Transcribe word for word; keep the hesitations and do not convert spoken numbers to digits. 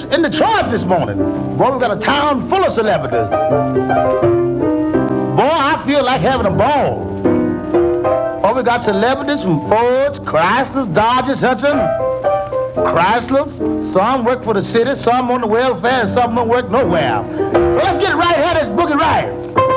in Detroit this morning. Boy, we got a town full of celebrities. Boy, I feel like having a ball. Oh, we got celebrities from Fords, Chryslers, Dodgers, Hudson, Chryslers. Some work for the city, some on the welfare, and some don't work nowhere. So let's get it right here, let's book it right.